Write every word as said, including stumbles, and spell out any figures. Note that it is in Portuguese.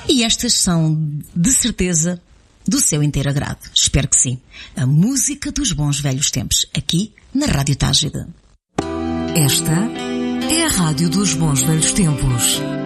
E estas são, de certeza, do seu inteiro agrado. Espero que sim. A música dos bons velhos tempos, aqui na Rádio Tágida. Esta é a Rádio dos Bons Velhos Tempos.